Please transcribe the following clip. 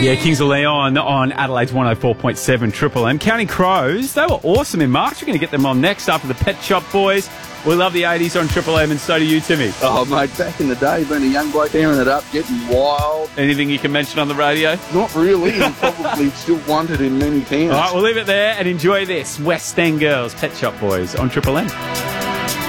Yeah, Kings of Leon on Adelaide's 104.7 Triple M. Counting Crows, they were awesome in March. We're going to get them on next after the Pet Shop Boys. We love the 80s on Triple M, and so do you, Timmy. Oh, mate, back in the day, being a young bloke, tearing it up, getting wild. Anything you can mention on the radio? Not really, and probably still wanted in many towns. All right, we'll leave it there and enjoy this. West End Girls, Pet Shop Boys on Triple M.